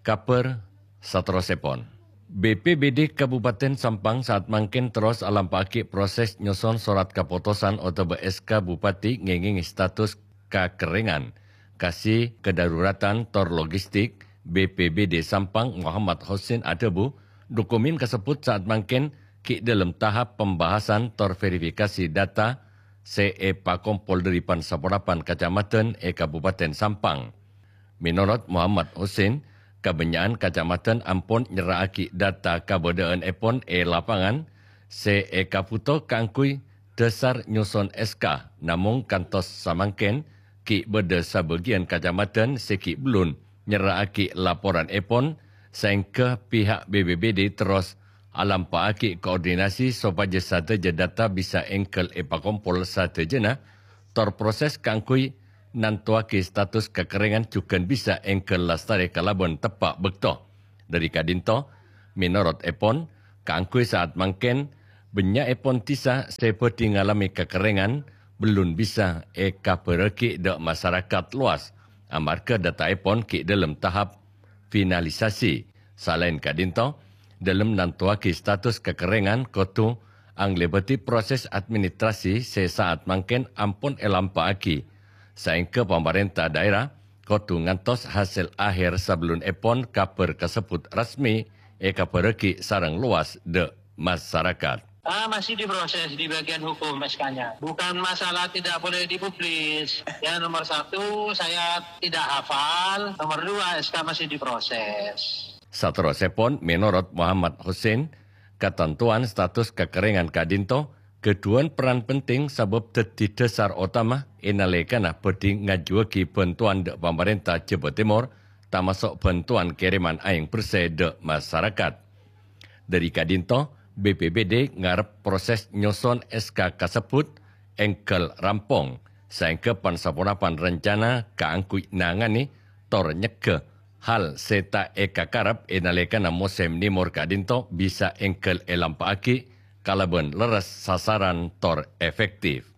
Kaper satrosepon. BPBD Kabupaten Sampang saat mangkin terus alampaki proses nyusun surat keputusan atau SK Bupati ngenging status kekeringan kasih kedaruratan tor logistik BPBD Sampang Muhammad Hussein Adebu. Dokumen tersebut saat mangkin ki dalam tahap pembahasan tor verifikasi data CE Pakompol dari Pansapurapan Kecamatan Kabupaten Sampang. Menurut Muhammad Hussein, kebenyaan kecamatan ampun nyerahaki data kabadaan epon lapangan CE Kaputo kangkui dasar nyusun SK namun kantos samangken ki beda sabagian kecamatan seki belum nyerahaki laporan epon sehingga pihak BPBD terus alampaaki koordinasi supaya sateja data bisa engkel Pakompol satejana terproses kangkui nantuaki status kekeringan juga bisa engkel lastari kalabon tepak bekto. Dari kadinto, menurut Epon, kangkui saat mangken, banyak Epon tisa seperti ngalami kekeringan, belum bisa kapereki dek masyarakat luas. Amarga data Epon ki dalam tahap finalisasi. Selain kadinto, dalam nantuaki status kekeringan kotu, ang lebeti proses administrasi sesaat mangken ampun elampaaki. Sehingga pemerintah daerah kotu ngantos hasil akhir sebelum epon kaper tersebut resmi kapereki sarang luas de masyarakat. Masih diproses di bagian hukum SK-nya. Bukan masalah tidak boleh dipublis. Yang nomor 1 saya tidak hafal. Nomor 2 SK masih diproses. Satrosepon menurut Muhammad Hussein, ketentuan status kekeringan kadinto keduan peran penting sebab teti dasar utama inalekana penting ngajuaki bantuan de pemerintah Jawa Timur termasuk bantuan kiriman aing bersih de masyarakat. Dari kadinto, BPBD ngarep proses nyusun SK kasebut engkel rampung sehingga pansapurapan rencana kaangkui nangani tor nyeke hal seta karap inalekana musim nimur kadinto bisa engkel elampaaki kalaban leres sasaran tor efektif.